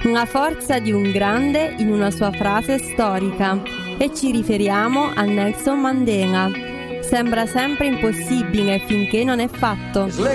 La forza di un grande in una sua frase storica, e ci riferiamo a Nelson Mandela. Sembra sempre impossibile finché non è fatto.